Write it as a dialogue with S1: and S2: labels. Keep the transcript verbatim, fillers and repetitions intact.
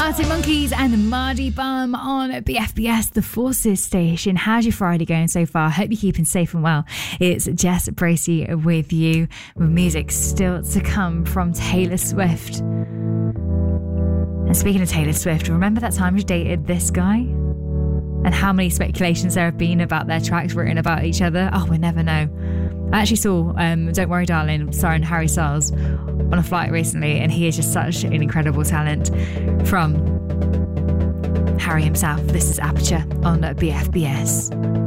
S1: Arctic Monkeys and Mardy Bum on B F B S, the Forces station. How's your Friday going so far? Hope you're keeping safe and well. It's Jess Bracey with you, with music still to come from Taylor Swift. And speaking of Taylor Swift, remember that time you dated this guy? And how many speculations there have been about their tracks written about each other? Oh, we'll never know. I actually saw um, Don't Worry Darling starring Harry Styles on a flight recently, and he is just such an incredible talent. From Harry himself, this is Aperture on B F B S.